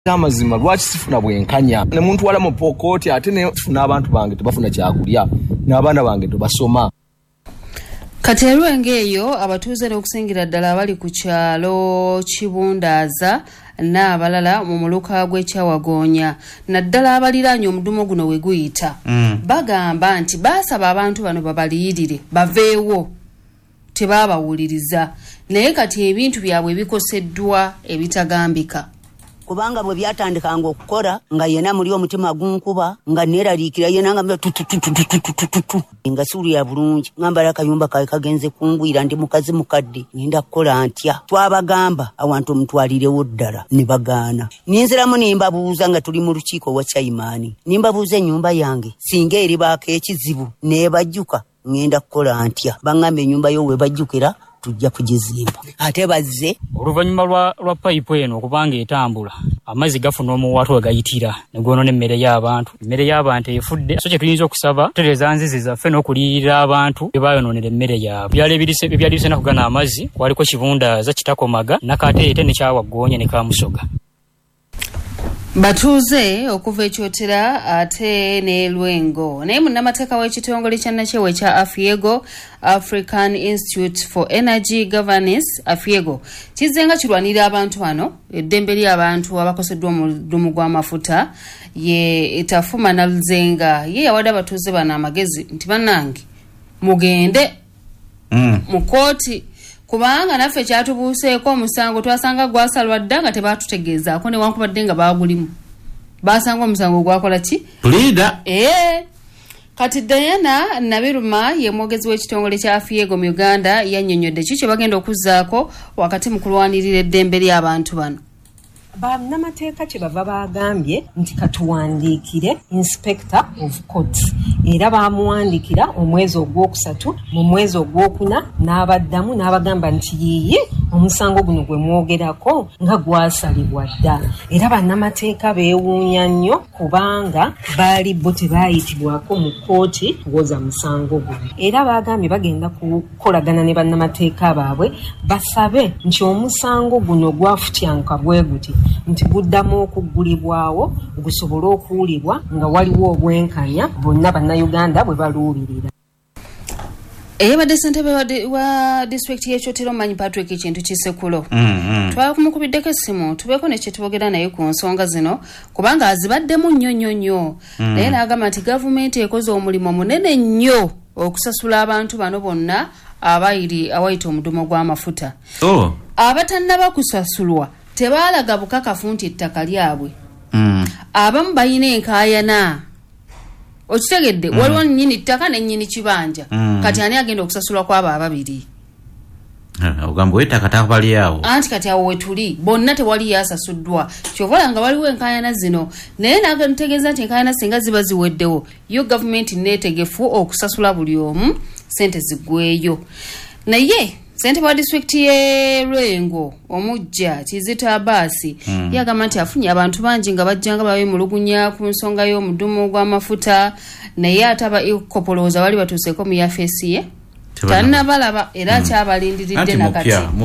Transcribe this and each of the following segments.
amazima lwaki sifuna bwenkanya ne muntu wala mu pokoti ate ne sifuna abantu bange tebafuna kyakulya n'abaana bange tebasoma. Kati eyo abatuuze n'okusingira ddala abali ku kyalo Kibundaaza n'abalala mu muluka gw'Ekyawagoonya naddala abaliraanye omudumo guno we guyita bagamba nti baasaba abantu bano babaliyirire baveewo tebaabawuliriza naye kati ebintu byabwe bikoseddwa ebitagambika. Kubanga bwe byatandikanga okukora nga yena muri omutima gunkuba nga neraliikira yena nga nga suri ya bulungi ngamba akayumba kawe kagenze kungwira ndi mukazi mukadde ninda kukola ntya twabagamba awantu omutwalirewo ddala ne bagaana ninziramu nimbabuuza nga tuli mu lukiiko wa Chaimani nimbabuuza ennyumba yange singa eri baako ekizibu ne bajjuka ngenda kukola ntya bangambe ennyumba yo we bajjukira tujja kugizimba ate bazze oluvannyuma lwa payipu eno okubanga etambula amazzi gafuna omuwaatu wegayitira negono n'emmere y'abantu efudde so kye tuyinza okusaba tereza nzizi zaffe n'okuliyirira abantu bebayonoonera emmere yaabwe ebyali bisena kugana amazzi kwaliko Kibundaaza Kitakomaga Nakateete ne Kyawagoonya ne Kamusoga. Batuuze okuva Ekyotera ate ne Lwengo naye munnamateeka w'ekitongole kya Nakyewa ekya Afiego African Institute for Energy Governance Afiego kizenga kirwanira abantu bano eddembe ly'abantu abakoseddwa omudumu gw'amafuta ye etafuma na Luzenga ye yawadde abatuuze bano amagezi nti bannange mugende mu kooti kubanga naffe kyatubuuseeko omusango twasanga gwasalwa dda nga tebaatutegeezaako newankubadde nga baagulimu basanga omusango gwakola ki Pleada. Kati Diana Nabiruma ye mwogezi w'ekitongole kya Afiego mu Uganda yannyonnyodde ki kye bagenda okuzzaako wakati mu kulwanirira eddembe ly'abantu bano. Bannamateeka kye bava bagambye nti katuwandiikire Inspector of Courts era baamuwandiikira omwezi ogwokusatu mu mwezi ogwokuna n'abaddamu n'abagamba nti yiye omusango guno gwe mwogerako nga gwasalibwa dda era bannamateeka beewuunya nnyo kubanga baali bo tebaayitibwako mu kkooti kuwoza musango guno era baagambye bagenda kukolagana ne bannamateeka baabwe basabe nti omusango guno gwafutyanka bwe guti nti guddamu okuggulibwawo gusobole okuwulibwa nga waliwo obwenkanya bonna bannayuganda bwe baluubirira. Eyabadde ssentebe wa disitulikiti y'Ekyotera Manyi Patrick ekintu kisekulo twakumukubiddeko essimu tubeeko ne kye tubogera naye ku nsonga zino kubanga azibaddemu nnyo naye n'agamba nti gavumenti ekoze omulimu munene nnyo okusasula abantu bano bonna awayita omudumo gw'amafuta abatannaba kusasulwa tebaalaga bukakafu nti ettaka lyabwe abamu balina enkaayana okitegedde waliwo nnyini ttaka ne nnyini kibanja kati ani agenda okusasulwa kwabo ababiri ogamba ettaka tabali awo anti kati awo wetuli bonna tewali yasasuddwa kyovola nga waliwo enkaayana zino naye nategeeza nti enkaayana singa ziba ziweddewo yo gavumenti neetegefu okusasula buli omu sente ziggweeyo naye ssentebe wa disitulikiti y'e Lwengo omujja Kizito Abasi yagamba nti afunye abantu bangi nga bajjanga babemulugunya ku nsonga y'omudumu gw'amafuta naye ate aba ikopolooza bali batuuseeko mu yafeesi ye tannabalaba era kyabalindiridde nakati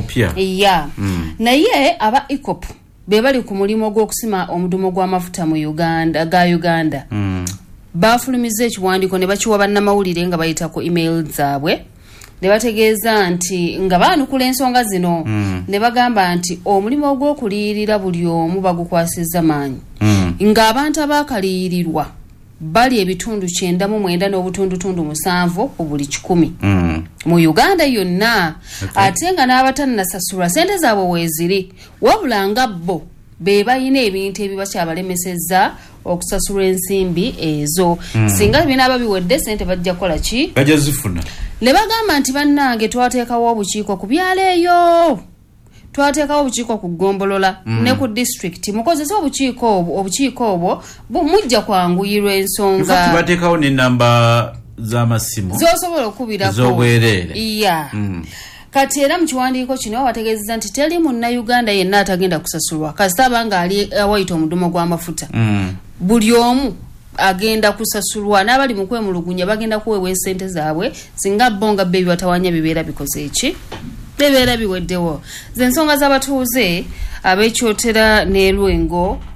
naye aba ikopu be bali ku mulimu gw'okusima omudumu gw'amafuta mu Uganda baafulumiza ekiwandiiko ne bakiwa bannamawulire nga bayita ku email zaabwe ne bategeeza nti nga baanukula ensonga zino ne bagamba nti omulimu ogw'okuliyirira buli omu bagukwasizza maanyi ng'abantu abaakaliyirirwa bali ebitundu 99 n'obutundutundu 7 ku buli 100 mu Uganda yonna ate nga n'abatannasasulwa sente zaabwe weeziri wabula nga bo be balina ebintu ebibakyabalemesezza okusasulwa ensimbi ezo singa binaaba biwedde sente bajja kukola ki bajja zifuna ne bagamba nti bannange twateekawo obukiiko ku byalo eyo twateekawo obukiiko ku Ggombolola ne ku disitulikiti mukozese obukiiko obwo mujja kwanguyirwa ensonga bateekawo n'ennamba z'amasimu z'osobola okubirako z'obwereere kati era mu kiwandiiko kino bategeezezza nti teri munnayuganda yenna atagenda kusasulwa kasita abanga ali awayita omudumo gw'amafuta buli omu agenda kusasulwa n'abali mu kwemulugunya bagenda kuweebwa ensente zaabwe singa bo nga bbe ebibatawanya bibeera bikoze eki bibeera biweddewo z'ensonga z'abatuuze ab'Ekyotera ne Lwengo